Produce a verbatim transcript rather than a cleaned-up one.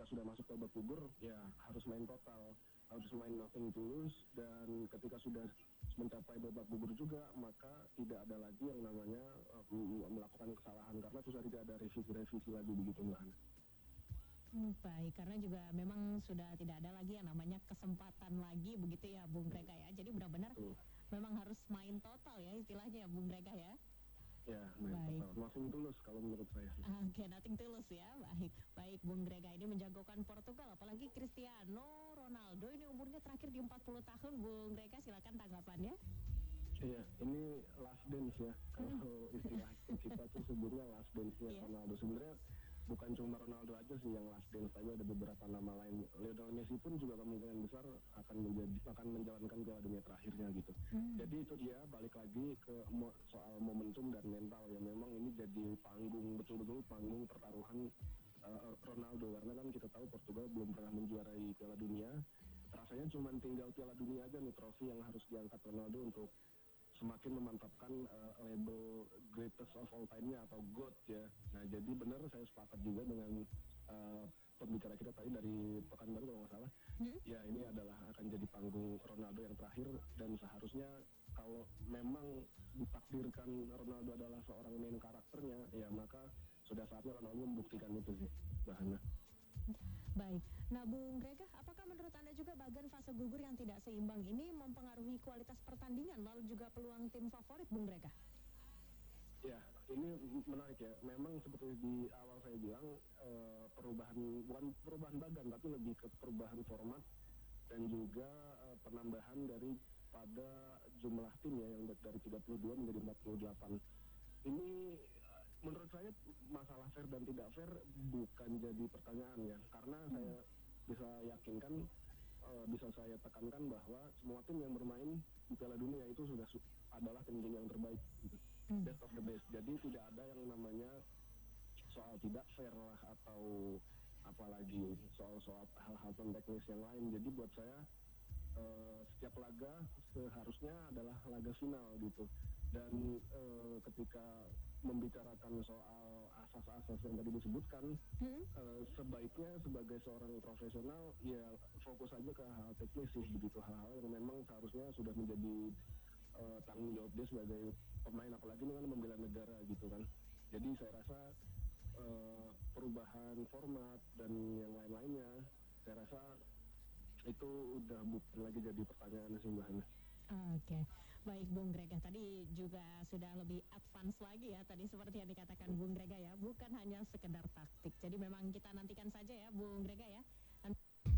sudah masuk ke babak gugur ya harus main total, harus main nothing tulus, dan ketika sudah mencapai babak gugur juga maka tidak ada lagi yang namanya uh, melakukan kesalahan karena sudah tidak ada revisi-revisi lagi begitu Mbak Hana. Hmm, baik, karena juga memang sudah tidak ada lagi yang namanya kesempatan lagi begitu ya Bung Rega ya. Jadi benar-benar Tuh. memang harus main total ya istilahnya ya Bung Rega ya. Ya, main Baik. total. Nothing tulus kalau menurut saya. Oke, nothing tulus ya. Baik, baik Bung Grega ini menjagokan Portugal, apalagi Cristiano Ronaldo ini umurnya terakhir di empat puluh tahun. Bung Grega silakan tanggapannya. Iya, ini last dance ya. Kalau istilah kita tuh sebutnya last dance-nya Yeah. Ronaldo. Sebenarnya bukan cuma Ronaldo aja sih yang last dance, tapi ada beberapa nama lain. Lionel Messi pun juga kemungkinan besar akan menjadi akan menjalankan Piala Dunia terakhirnya gitu. Hmm. Jadi itu dia balik lagi ke mo- soal momentum dan mental ya. Memang ini jadi panggung, betul-betul panggung pertaruhan uh, Ronaldo, karena kan kita tahu Portugal belum pernah menjuarai Piala Dunia. Rasanya cuma tinggal Piala Dunia aja nih trofi yang harus diangkat Ronaldo untuk semakin memantapkan uh, label greatest of all time-nya atau GOAT ya. Nah jadi benar saya sepakat juga dengan uh, pembicara kita tadi dari Pekanbaru kalau nggak salah. Hmm? Ya ini adalah akan jadi panggung Ronaldo yang terakhir, dan seharusnya kalau memang ditakdirkan Ronaldo adalah seorang main karakternya ya maka sudah saatnya Ronaldo membuktikan itu sih Bahana. Baik, nah Bung Grega, apakah menurut Anda juga bagan fase gugur yang tidak seimbang ini mempengaruhi kualitas pertandingan lalu juga peluang tim favorit Bung Grega? Ya, ini menarik ya. Memang seperti di awal saya bilang eh, perubahan, bukan perubahan bagan, tapi lebih ke perubahan format dan juga eh, penambahan dari pada jumlah tim ya yang dari tiga puluh dua menjadi empat puluh delapan. Ini eh, menurut saya masalah fair dan tidak fair bukan jadi pertanyaan ya, karena hmm. saya bisa yakinkan, eh, bisa saya tekankan bahwa semua tim yang bermain di Piala Dunia itu sudah su- adalah tim-tim yang terbaik gitu. Hmm. Best of the best. Jadi tidak ada yang namanya soal tidak fair lah atau apalagi soal-soal hal-hal teknis yang lain. Jadi buat saya uh, setiap laga seharusnya adalah laga final gitu. Dan uh, ketika membicarakan soal asas-asas yang tadi disebutkan, hmm? uh, sebaiknya sebagai seorang profesional ya fokus aja ke hal teknis sih begitu, hal-hal yang memang seharusnya sudah menjadi uh, tanggung jawab dia sebagai pemain, apalagi ini kan membela negara gitu kan. Jadi saya rasa uh, perubahan format dan yang lain-lainnya saya rasa itu udah bukan lagi jadi pertanyaan sih Mbak Hana. Oke, baik Bung Grega, tadi juga sudah lebih advance lagi ya, tadi seperti yang dikatakan Bung Grega ya, bukan hanya sekedar taktik. Jadi memang kita nantikan saja ya Bung Grega.